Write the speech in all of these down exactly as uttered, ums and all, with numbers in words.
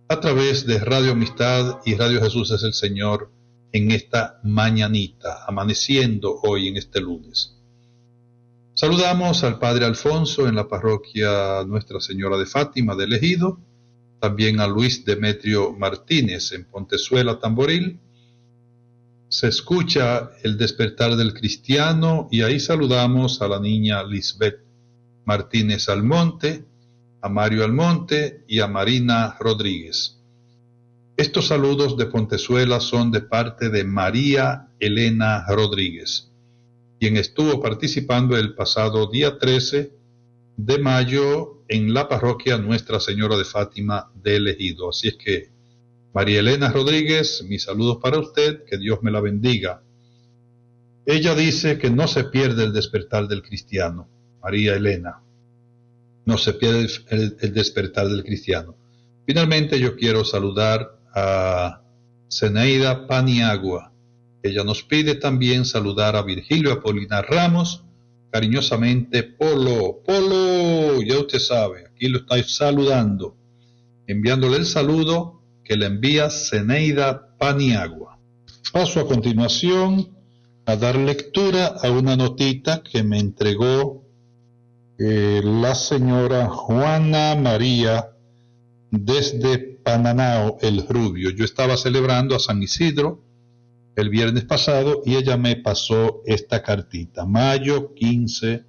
a través de Radio Amistad y Radio Jesús es el Señor en esta mañanita, amaneciendo hoy en este lunes. Saludamos al Padre Alfonso en la parroquia Nuestra Señora de Fátima de El Ejido, también a Luis Demetrio Martínez en Pontezuela, Tamboril. Se escucha el despertar del cristiano y ahí saludamos a la niña Lisbeth Martínez Almonte, a Mario Almonte y a Marina Rodríguez. Estos saludos de Pontezuela son de parte de María Elena Rodríguez, quien estuvo participando el pasado día trece de mayo en la parroquia Nuestra Señora de Fátima de El Ejido. Así es que, María Elena Rodríguez, mis saludos para usted, que Dios me la bendiga. Ella dice que no se pierde el despertar del cristiano. María Elena, no se pierde el, el, el despertar del cristiano. Finalmente yo quiero saludar a Zeneida Paniagua. Ella nos pide también saludar a Virgilio Apolinar Ramos, cariñosamente Polo. Polo, ya usted sabe, aquí lo estoy saludando, enviándole el saludo que le envía Zeneida Paniagua. Paso a continuación a dar lectura a una notita que me entregó eh, la señora Juana María desde Pananao, El Rubio. Yo estaba celebrando a San Isidro el viernes pasado y ella me pasó esta cartita. Mayo quince,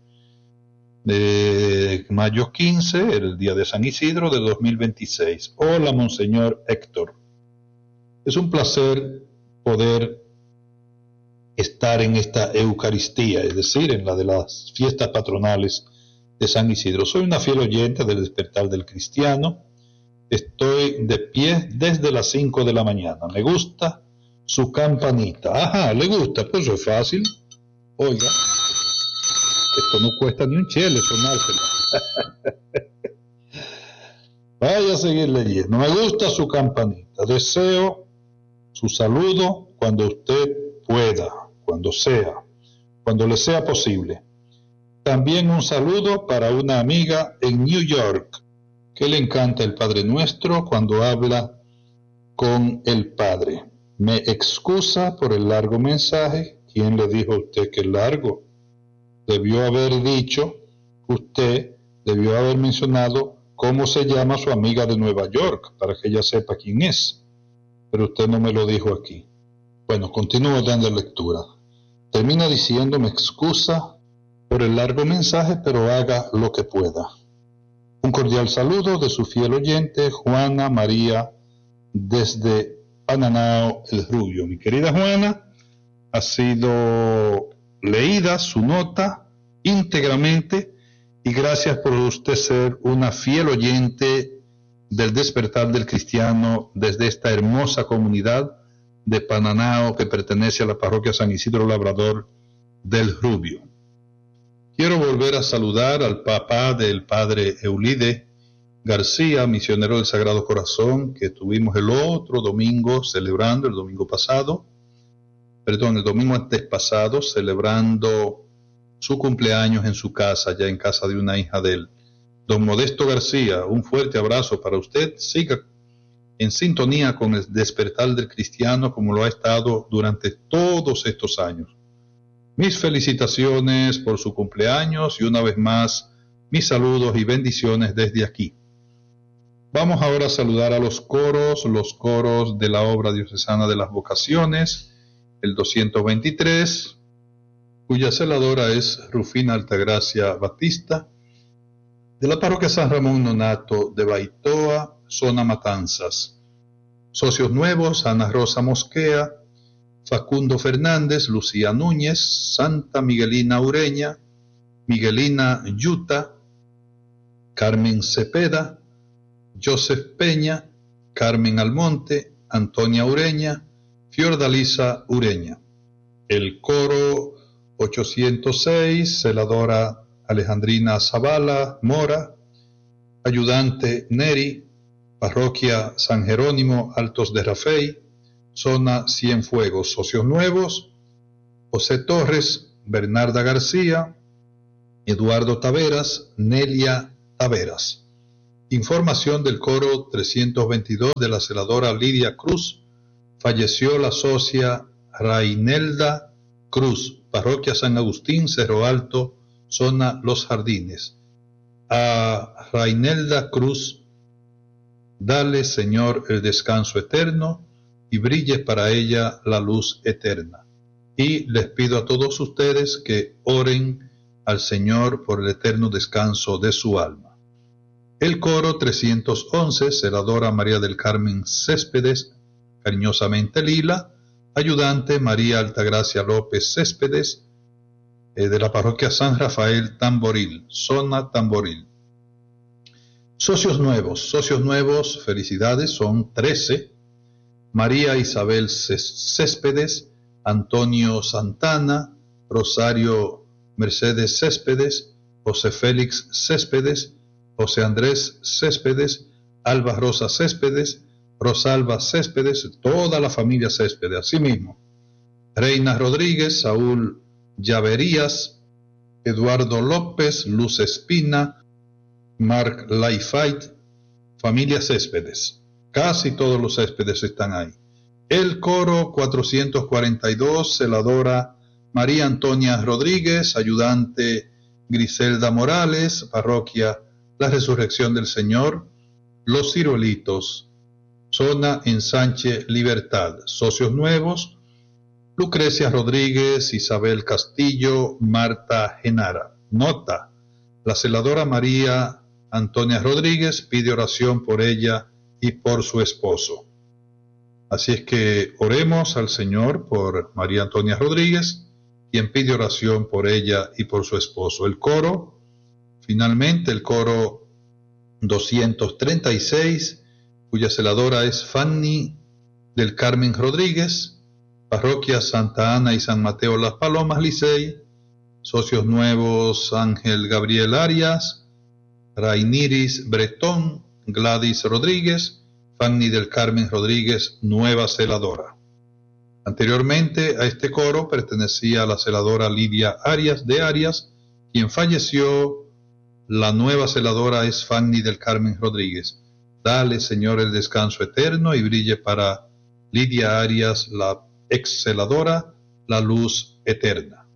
de mayo quince, el día de San Isidro de dos mil veintiséis. Hola, Monseñor Héctor. Es un placer poder estar en esta Eucaristía, es decir, en la de las fiestas patronales de San Isidro. Soy una fiel oyente del Despertar del Cristiano. Estoy de pie desde las cinco de la mañana. Me gusta su campanita. Ajá, ¿le gusta? Pues es fácil. Oiga, esto no cuesta ni un chele sonársela. Vaya a seguir leyendo. Me gusta su campanita. Deseo su saludo cuando usted pueda, cuando sea, cuando le sea posible. También un saludo para una amiga en New York, que le encanta el Padre Nuestro cuando habla con el Padre. Me excusa por el largo mensaje. ¿Quién le dijo a usted que es largo? Debió haber dicho, usted debió haber mencionado cómo se llama su amiga de Nueva York, para que ella sepa quién es. Pero usted no me lo dijo aquí. Bueno, continúo dando lectura. Termina diciendo, me excusa por el largo mensaje, pero haga lo que pueda. Un cordial saludo de su fiel oyente, Juana María, desde Pananao, El Rubio. Mi querida Juana, ha sido leída su nota íntegramente y gracias por usted ser una fiel oyente del Despertar del Cristiano desde esta hermosa comunidad de Pananao que pertenece a la parroquia San Isidro Labrador del Rubio. Quiero volver a saludar al papá del padre Eulide García, misionero del Sagrado Corazón, que tuvimos el otro domingo celebrando, el domingo pasado, perdón, el domingo antes pasado, celebrando su cumpleaños en su casa, ya en casa de una hija de él. Don Modesto García, un fuerte abrazo para usted. Siga en sintonía con el Despertar del Cristiano como lo ha estado durante todos estos años. Mis felicitaciones por su cumpleaños y una vez más mis saludos y bendiciones desde aquí. Vamos ahora a saludar a los coros, los coros de la obra diocesana de las vocaciones, el doscientos veintitrés, cuya celadora es Rufina Altagracia Batista, de la parroquia San Ramón Nonato de Baitoa, zona Matanzas. Socios nuevos, Ana Rosa Mosquea, Facundo Fernández, Lucía Núñez, Santa Miguelina Ureña, Miguelina Yuta, Carmen Cepeda, Joseph Peña, Carmen Almonte, Antonia Ureña, Fiordalisa Ureña. El coro ochocientos seis, celadora Alejandrina Zavala Mora, ayudante Neri, parroquia San Jerónimo Altos de Rafey, zona Cienfuegos. Socios nuevos, José Torres, Bernarda García, Eduardo Taveras, Nelia Taveras. Información del coro trescientos veintidós de la celadora Lidia Cruz. Falleció la socia Rainelda Cruz, parroquia San Agustín, Cerro Alto, zona Los Jardines. A Rainelda Cruz, dale, Señor, el descanso eterno y brille para ella la luz eterna. Y les pido a todos ustedes que oren al Señor por el eterno descanso de su alma. El coro trescientos once, celadora María del Carmen Céspedes, cariñosamente Lila, ayudante María Altagracia López Céspedes, eh, de la parroquia San Rafael Tamboril, zona Tamboril. Socios nuevos, socios nuevos, felicidades, son trece. María Isabel Céspedes, Antonio Santana, Rosario Mercedes Céspedes, José Félix Céspedes, José Andrés Céspedes, Alba Rosa Céspedes, Rosalba Céspedes, toda la familia Céspedes, asimismo. Reina Rodríguez, Saúl Llaverías, Eduardo López, Luz Espina, Marc Laifait, familia Céspedes. Casi todos los Céspedes están ahí. El coro cuatrocientos cuarenta y dos, celadora María Antonia Rodríguez, ayudante Griselda Morales, parroquia La Resurrección del Señor, Los Ciruelitos, zona Ensanche Libertad. Socios nuevos, Lucrecia Rodríguez, Isabel Castillo, Marta Genara. Nota: la celadora María Antonia Rodríguez pide oración por ella y por su esposo. Así es que oremos al Señor por María Antonia Rodríguez, quien pide oración por ella y por su esposo. El coro, finalmente el coro doscientos treinta y seis, cuya celadora es Fanny del Carmen Rodríguez, parroquia Santa Ana y San Mateo Las Palomas, Licey. Socios nuevos, Ángel Gabriel Arias, Rainiris Bretón, Gladys Rodríguez, Fanny del Carmen Rodríguez, nueva celadora. Anteriormente a este coro pertenecía a la celadora Lidia Arias de Arias, quien falleció. La nueva celadora es Fanny del Carmen Rodríguez. Dale, Señor, el descanso eterno y brille para Lidia Arias, la ex celadora, la luz eterna.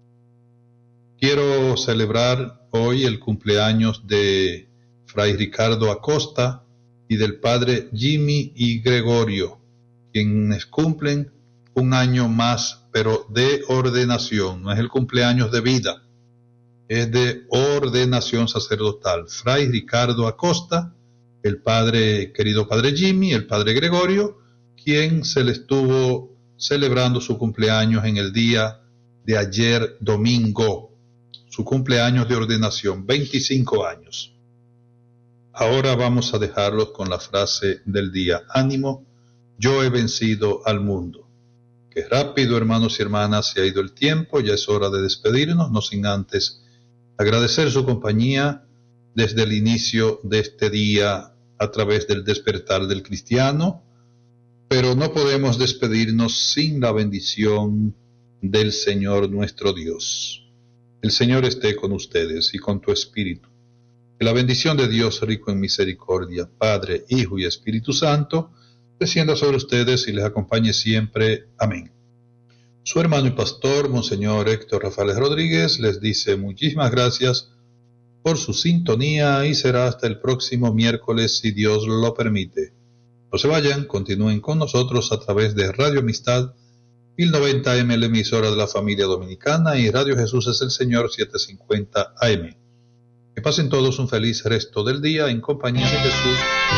Quiero celebrar hoy el cumpleaños de Fray Ricardo Acosta y del padre Jimmy y Gregorio, quienes cumplen un año más, pero de ordenación. No es el cumpleaños de vida, es de ordenación sacerdotal. Fray Ricardo Acosta, el padre, querido padre Jimmy, el padre Gregorio, quien se le estuvo celebrando su cumpleaños en el día de ayer domingo, su cumpleaños de ordenación, veinticinco años. Ahora vamos a dejarlos con la frase del día. Ánimo, yo he vencido al mundo. Qué rápido, hermanos y hermanas, se ha ido el tiempo, ya es hora de despedirnos, no sin antes agradecer su compañía desde el inicio de este día a través del despertar del cristiano, pero no podemos despedirnos sin la bendición del Señor nuestro Dios. El Señor esté con ustedes y con tu espíritu. Que la bendición de Dios rico en misericordia, Padre, Hijo y Espíritu Santo, descienda sobre ustedes y les acompañe siempre. Amén. Su hermano y pastor, Monseñor Héctor Rafael Rodríguez, les dice muchísimas gracias por su sintonía y será hasta el próximo miércoles si Dios lo permite. No se vayan, continúen con nosotros a través de Radio Amistad mil noventa A M, la emisora de la familia dominicana, y Radio Jesús es el Señor setecientos cincuenta A M. Que pasen todos un feliz resto del día en compañía de Jesús